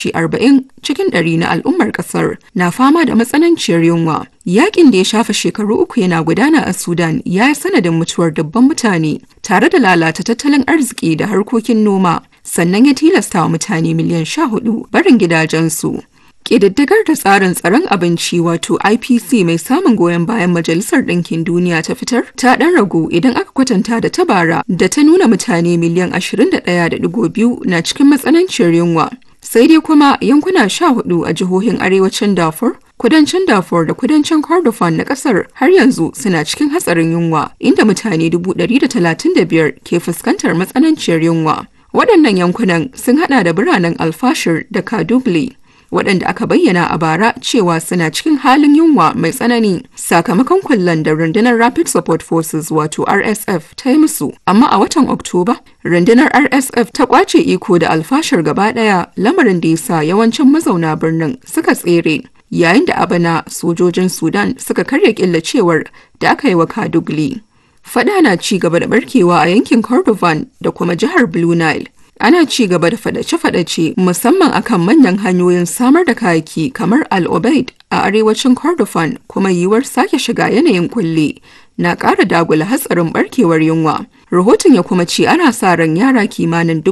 40 cikin 100 na al'ummar kasar na fama da matsananciyar yunwa. Yakin da ya shafa shekaru 3 yana gudana a Sudan ya yi sanadin mutuwar dubban mutane tare da lalata tattalin arziki da harkokin noma, sannan ya tilasta wa mutane miliyan 14 barin gidajensu. Ƙididdigar da tsarin tsaron abinci wato IPC mai samun goyon bayan Majalisar Ɗinkin Duniya ta fitar ta ɗan ragu idan aka kwatanta da ta bara da ta nuna mutane miliyan 21.2 na cikin matsananciyar yunwa. Sai dai kuma yankuna 14 a jihohin arewacin Darfur, kudancin Darfur da kudancin Kordofan na ƙasar har yanzu suna cikin hatsarin yunwa, inda mutane 135,000 ke fuskantar matsananciyar yunwa. Waɗannan yankunan sun haɗa da biranen Alfashir da Kadugli, waɗanda aka bayyana a bara cewa suna cikin halin yunwa mai tsanani sakamakon kullen da rundunar Rapid Support Forces wato RSF ta yi musu. Amma a watan Oktoba, rundunar RSF ta kwace iko da Alfashir gaba ɗaya, lamarin da ya sa yawancin mazauna birnin suka tsere. Yayin da a bana sojojin Sudan suka karya killacewar da aka yi wa Kadugli. Fada na ci gaba da barkewa a yankin Kordofan da kuma jihar Blue Nile. Ana ci gaba da fadace-fadace musamman akan manyan hanyoyin samar da kayaki kamar Al Obeid a arewacin Kordofan, kuma yiwuwar sake shiga yanayin kulle na ƙara dagula hatsarin barkewar yunwa. Rahoton ya kuma ce ana sa ran yara kimanin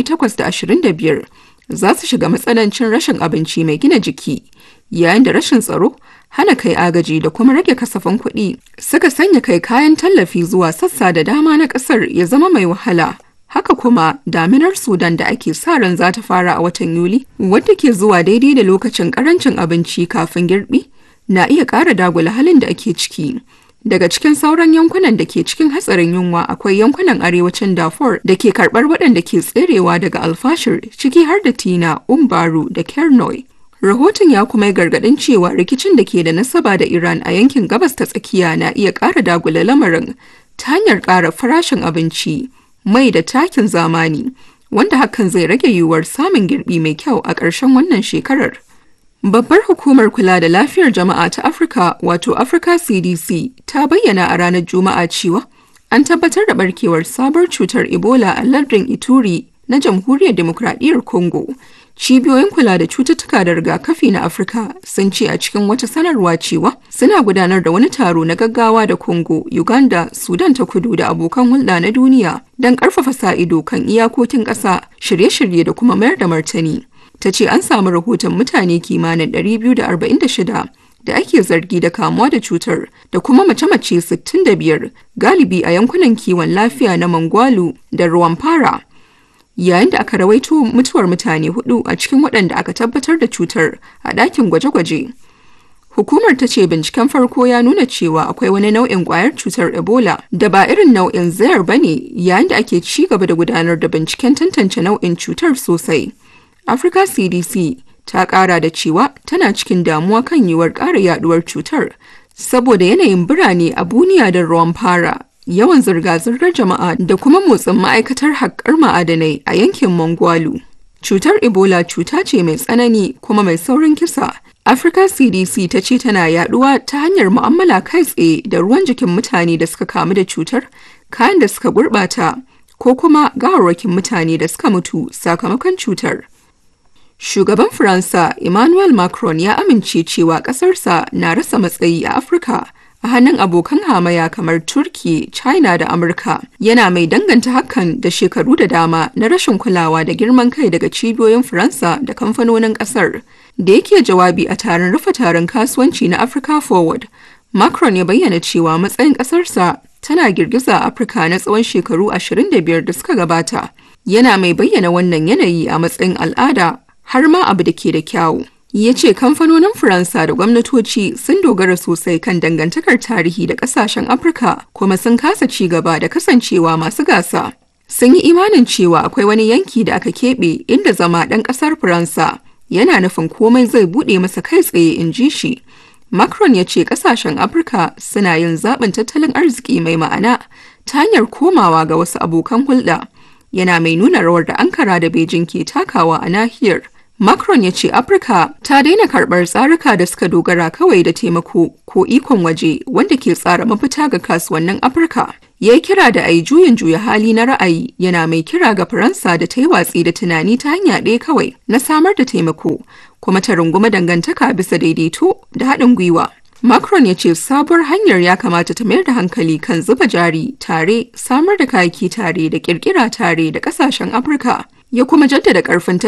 825 za su shiga matsanancin rashin abinci mai gina jiki, yayin da rashin tsaro, hana kai agaji da kuma rage kasafin kuɗi suka sanya kai kayan tallafi zuwa sassa da dama na ƙasar ya zama mai wahala. Haka kuma daminar Sudan da ake sa ran za ta fara a watan Yuli, wadda ke zuwa daidai da lokacin karancin abinci kafin girbi, na iya ƙara dagula halin da ake ciki. Daga cikin sauran yankunan da ke cikin hatsarin yunwa akwai yankunan arewacin Darfur da ke karɓar waɗanda ke tserewa daga Alfashir, ciki har da Tina, Umbaru da Kernoi. Rahoton ya kuma yi gargaɗin cewa rikicin da ke da nasaba da Iran a yankin gabas ta tsakiya na iya ƙara dagula lamarin ta hanyar ƙara farashin abinci, mai da takin zamani, wanda hakan zai rage yiwuwar samun girbi mai kyau a ƙarshen wannan shekarar. Babbar hukumar kula da lafiyar jama'a ta Afirka wato Africa CDC ta bayyana a ranar Juma'a cewa an tabbatar da barkewar sabuwar cutar Ebola a lardin Ituri na Jamhuriyar Demokradiyyar Congo. Cibiyoyin kula da cututtuka da rigakafi na Afirka sun ce a cikin wata sanarwa cewa suna gudanar da wani taro na gaggawa da Congo, Uganda, Sudan ta Kudu da abokan hulɗa na duniya don ƙarfafa sa ido kan iyakokin ƙasa, shirye-shirye da kuma mayar da martani. Ta ce an samu rahoton mutane kimanin 246 da ake zargi da kamuwa da cutar da kuma mace-mace 65 galibi a yankunan kiwon lafiya na Mangwalu da Rwampara. Yayin da aka rawaito mutuwar mutane 4 a cikin waɗanda aka tabbatar da cutar a ɗakin gwaje-gwaje. Hukumar ta ce binciken farko ya nuna cewa akwai wani nau'in ƙwayar cutar Ebola da ba irin nau'in Zaire ba ne, yayin da ake ci gaba da gudanar da binciken tantance nau'in cutar sosai. Africa CDC ta ƙara da cewa tana cikin damuwa kan yiwuwar ƙara yaduwar cutar saboda yanayin birane a Bunia da Rwampara, yawan zirga-zirgar jama'a da kuma motsin ma'aikatar haƙar ma'adanai a yankin Mangwalu. Cutar Ebola cuta ce mai tsanani kuma mai saurin kisa. Africa CDC ta ce tana yaduwa ta hanyar mu'amala kai tsaye da ruwan jikin mutane da suka kamu da cutar, kayan da suka gurbata, ko kuma gawarwakin mutane da suka mutu sakamakon cutar. Shugaban Faransa Emmanuel Macron ya amince cewa ƙasarsa na rasa matsayi a Afirka a hannun abokan hamaya kamar Turki, China da Amurka. Yana mai danganta hakan da shekaru da dama na rashin kulawa da girman kai daga cibiyoyin Faransa da kamfanonin ƙasar. Da yake jawabi a taron rufe taron kasuwanci na Africa Forward, Macron ya bayyana cewa matsayin ƙasarsa tana girgiza a Afirka na tsawon shekaru 25 da suka gabata. Yana mai bayyana wannan yanayi a matsayin al'ada har ma abu da ke da kyawu. Ya ce kamfanonin Faransa da gwamnatoci sun dogara sosai kan dangantakar tarihi da ƙasashen Afirka, kuma sun kasa ci gaba da kasancewa masu gasa. Sun yi imanin cewa akwai wani yanki da aka keɓe inda zama ɗan ƙasar Faransa yana nufin komai zai buɗe masa kai tsaye, in ji shi. Macron ya ce ƙasashen Afirka suna yin zaɓin tattalin arziki mai ma'ana ta hanyar komawa ga wasu abokan hulɗa. Yana mai nuna rawar da Ankara da Beijing ke takawa a nahiyar. Macron ya ce Afirka ta daina karɓar tsaruka da suka dogara kawai da taimako ko ikon waje wanda ke tsara mafita ga kasuwannin Afirka. Ya yi kira da a yi juyin juya hali na ra'ayi, yana mai kira ga Faransa da ta yi watsi da tunani ta hanya ɗaya kawai na samar da taimako, kuma ta runguma dangantaka bisa daidaito da haɗin gwiwa. Macron ya ce sabuwar hanyar ya kamata ta mayar da hankali kan zuba jari tare, samar da kayaki tare da ƙirƙira tare da ƙasashen Afirka. Ya kuma jaddada ƙarfin